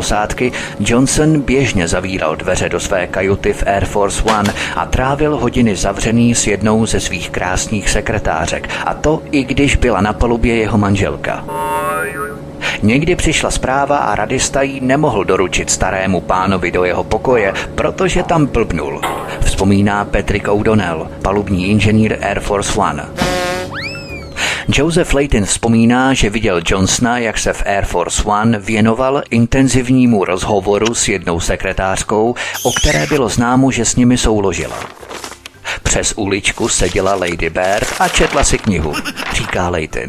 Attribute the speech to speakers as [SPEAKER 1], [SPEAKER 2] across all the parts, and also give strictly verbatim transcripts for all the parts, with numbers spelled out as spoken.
[SPEAKER 1] posádky, Johnson běžně zavíral dveře do své kajuty v Air Force One a trávil hodiny zavřený s jednou ze svých krásných sekretářek, a to i když byla na palubě jeho manželka. Někdy přišla zpráva a radista jí nemohl doručit starému pánovi do jeho pokoje, protože tam blbnul, vzpomíná Patrick O'Donnell, palubní inženýr Air Force One. Joseph Layton vzpomíná, že viděl Johnsona, jak se v Air Force One věnoval intenzivnímu rozhovoru s jednou sekretářkou, o které bylo známo, že s nimi souložila. Přes uličku seděla Lady Bird a četla si knihu, říká Layton.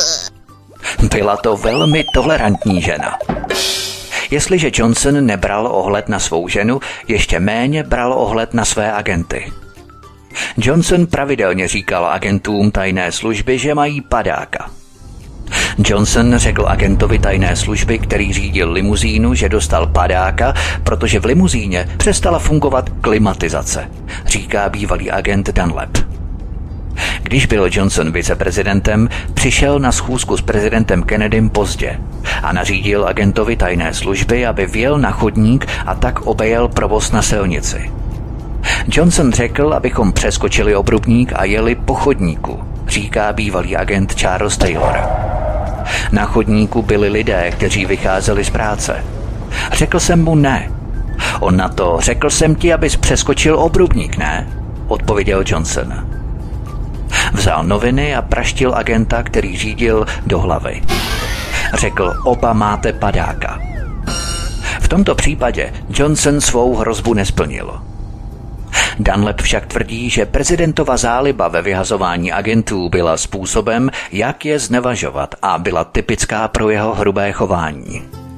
[SPEAKER 1] Byla to velmi tolerantní žena. Jestliže Johnson nebral ohled na svou ženu, ještě méně bral ohled na své agenty. Johnson pravidelně říkal agentům tajné služby, že mají padáka. Johnson řekl agentovi tajné služby, který řídil limuzínu, že dostal padáka, protože v limuzíně přestala fungovat klimatizace, říká bývalý agent Dunlap. Když byl Johnson viceprezidentem, přišel na schůzku s prezidentem Kennedym pozdě a nařídil agentovi tajné služby, aby vjel na chodník a tak obejel provoz na silnici. Johnson řekl, abychom přeskočili obrubník a jeli po chodníku, říká bývalý agent Charles Taylor. Na chodníku byli lidé, kteří vycházeli z práce. Řekl jsem mu ne. On na to, řekl jsem ti, abys přeskočil obrubník, ne? Odpověděl Johnson. Vzal noviny a praštil agenta, který řídil, do hlavy. Řekl, oba máte padáka. V tomto případě Johnson svou hrozbu nesplnil. Dunlap však tvrdí, že prezidentova záliba ve vyhazování agentů byla způsobem, jak je znevažovat, a byla typická pro jeho hrubé chování.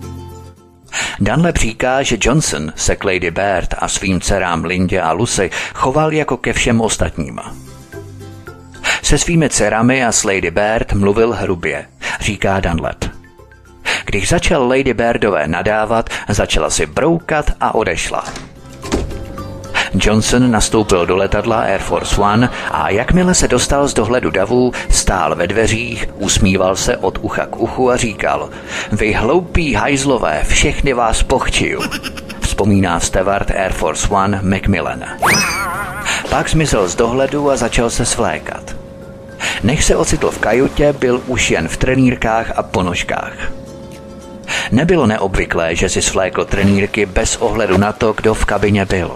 [SPEAKER 1] Dunlap říká, že Johnson se k Lady Bird a svým dcerám Lindě a Lucy choval jako ke všem ostatním. Se svými dcerami a s Lady Bird mluvil hrubě, říká Dunlap. Když začal Lady Birdové nadávat, začala si broukat a odešla. Johnson nastoupil do letadla Air Force One a jakmile se dostal z dohledu davů, stál ve dveřích, usmíval se od ucha k uchu a říkal: Vy hloupí hajzlové, všechny vás pochčiju, vzpomíná steward Air Force One Macmillan. Pak zmizel z dohledu a začal se svlékat. Než se ocitl v kajutě, byl už jen v trenýrkách a ponožkách. Nebylo neobvyklé, že si svlékl trenýrky bez ohledu na to, kdo v kabině byl.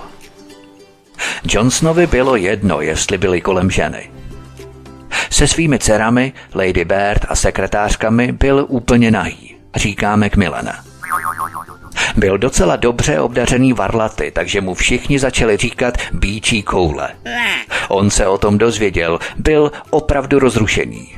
[SPEAKER 1] Johnsonovi bylo jedno, jestli byli kolem ženy. Se svými dcerami, Lady Bird a sekretářkami byl úplně nahý, říká Macmillan. Byl docela dobře obdařený varlaty, takže mu všichni začali říkat býčí koule. On se o tom dozvěděl, byl opravdu rozrušený.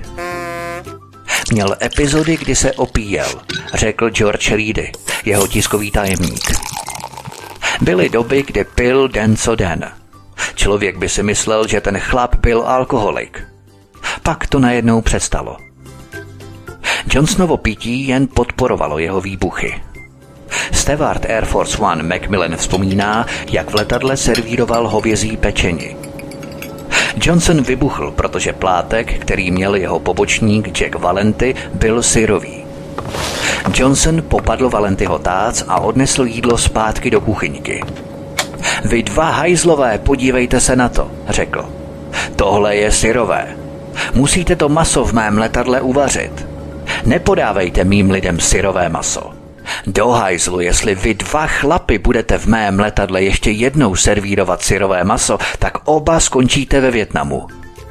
[SPEAKER 1] Měl epizody, kdy se opíjel, řekl George Reedy, jeho tiskový tajemník. Byly doby, kdy pil den co den. Člověk by si myslel, že ten chlap byl alkoholik. Pak to najednou přestalo. Johnsonovo pití jen podporovalo jeho výbuchy. Steward Air Force One Macmillan vzpomíná, jak v letadle servíroval hovězí pečení. Johnson vybuchl, protože plátek, který měl jeho pobočník Jack Valenti, byl syrový. Johnson popadl Valentyho tác a odnesl jídlo zpátky do kuchyňky. Vy dva hajzlové, podívejte se na to, řekl. Tohle je syrové. Musíte to maso v mém letadle uvařit. Nepodávejte mým lidem syrové maso. Do hajzlu, jestli vy dva chlapi budete v mém letadle ještě jednou servírovat syrové maso, tak oba skončíte ve Vietnamu.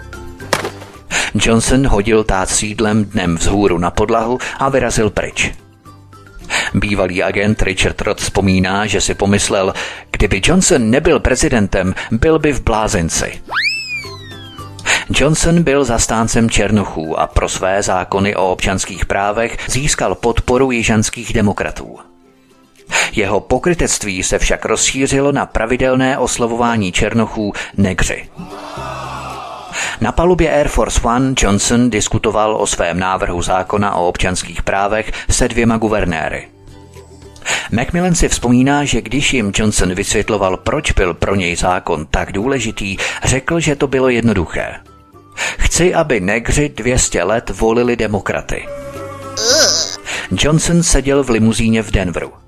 [SPEAKER 1] Johnson hodil tác s jídlem dnem vzhůru na podlahu a vyrazil pryč. Bývalý agent Richard Roth vzpomíná, že si pomyslel, kdyby Johnson nebyl prezidentem, byl by v blázinci. Johnson byl zastáncem černochů a pro své zákony o občanských právech získal podporu jižanských demokratů. Jeho pokrytectví se však rozšířilo na pravidelné oslovování černochů negři. Na palubě Air Force One Johnson diskutoval o svém návrhu zákona o občanských právech se dvěma guvernéry. Macmillan si vzpomíná, že když jim Johnson vysvětloval, proč byl pro něj zákon tak důležitý, řekl, že to bylo jednoduché. Chci, aby negři dvě stě let volili demokraty. Johnson seděl v limuzíně v Denveru.